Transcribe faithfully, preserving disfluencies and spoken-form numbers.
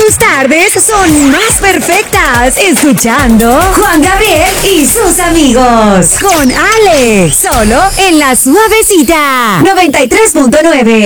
Tus tardes son más perfectas escuchando Juan Gabriel y sus amigos con Ale, solo en La Suavecita noventa y tres punto nueve.